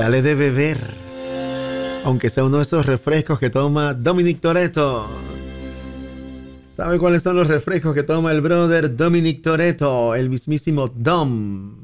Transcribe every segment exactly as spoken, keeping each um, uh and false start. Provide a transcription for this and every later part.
dale de beber. Aunque sea uno de esos refrescos que toma Dominic Toretto. ¿Sabe cuáles son los refrescos que toma el brother Dominic Toretto? El mismísimo Dom.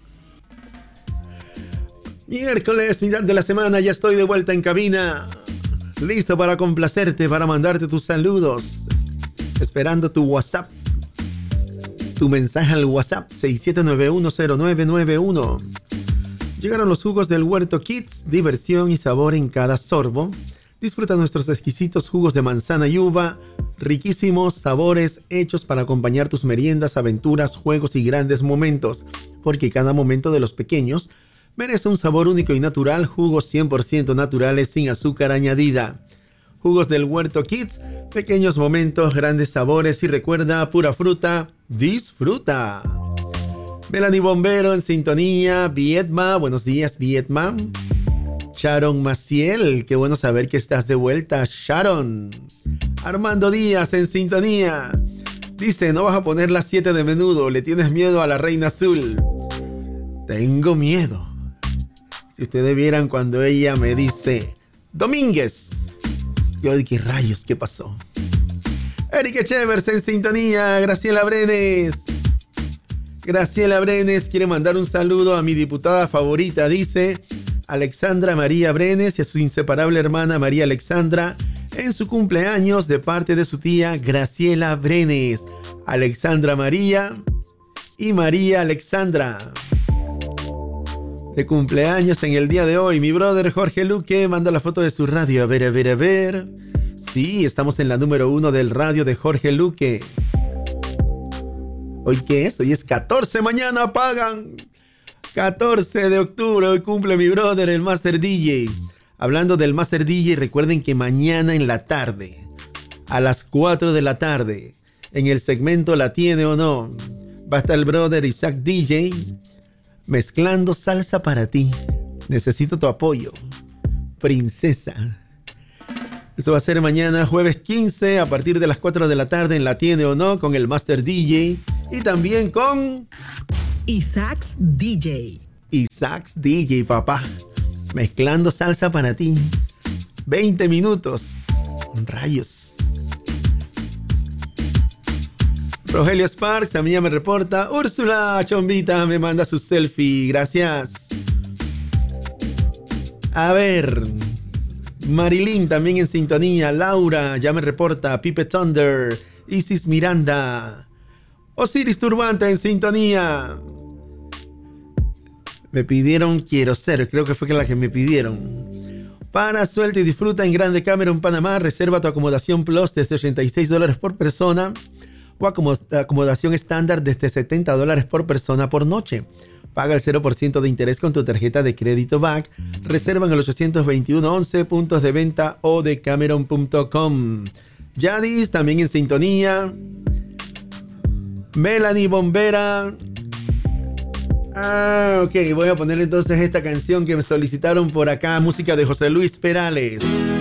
Miércoles, mitad de la semana, ya estoy de vuelta en cabina. Listo para complacerte, para mandarte tus saludos. Esperando tu WhatsApp. Tu mensaje al WhatsApp seis siete nueve uno cero nueve nueve uno. Llegaron los jugos del Huerto Kids, diversión y sabor en cada sorbo. Disfruta nuestros exquisitos jugos de manzana y uva, riquísimos sabores hechos para acompañar tus meriendas, aventuras, juegos y grandes momentos, porque cada momento de los pequeños merece un sabor único y natural. Jugos cien por ciento naturales sin azúcar añadida. Jugos del Huerto Kids, pequeños momentos, grandes sabores y recuerda, pura fruta, disfruta. Melanie Bombero en sintonía. Vietma, buenos días Vietma. Sharon Maciel, qué bueno saber que estás de vuelta, Sharon. Armando Díaz en sintonía. Dice, no vas a poner las siete de menudo, le tienes miedo a la Reina Azul. Tengo miedo. Si ustedes vieran cuando ella me dice, Domínguez. Yo digo, ¿qué rayos? ¿Qué pasó? Erika Chevers en sintonía. Graciela Brenes. Graciela Brenes quiere mandar un saludo a mi diputada favorita, dice Alexandra María Brenes, y a su inseparable hermana María Alexandra en su cumpleaños de parte de su tía Graciela Brenes. Alexandra María y María Alexandra de cumpleaños en el día de hoy. Mi brother Jorge Luque manda la foto de su radio. A ver, a ver, a ver. Sí, estamos en la número uno del radio de Jorge Luque. ¿Hoy qué es? Hoy es catorce, mañana pagan. catorce de octubre, hoy cumple mi brother, el Master D J. Hablando del Master D J, recuerden que mañana en la tarde, a las cuatro de la tarde, en el segmento La Tiene o No, va a estar el brother Isaac D J mezclando salsa para ti. Necesito tu apoyo, princesa. Eso va a ser mañana jueves quince a partir de las cuatro de la tarde en La Tiene o No con el Master D J y también con Isaacs D J. Isaacs D J, papá. Mezclando salsa para ti. veinte minutos. Rayos. Rogelio Sparks también me reporta. Úrsula Chombita me manda su selfie. Gracias. A ver. Marilyn también en sintonía. Laura ya me reporta. Pipe Thunder. Isis Miranda. Osiris Turbante en sintonía. Me pidieron Quiero Ser. Creo que fue la que me pidieron. Para, suelta y disfruta en Grande Cameron, Panamá. Reserva tu acomodación Plus desde ochenta y seis dólares por persona. O acomodación estándar desde setenta dólares por persona por noche. Paga el cero por ciento de interés con tu tarjeta de crédito B A C. Reserva en el ochocientos veintiuno once, puntos de venta o de cameron punto com. Yadis también en sintonía. Melanie Bombera. Ah, ok, voy a poner entonces esta canción que me solicitaron por acá. Música de José Luis Perales.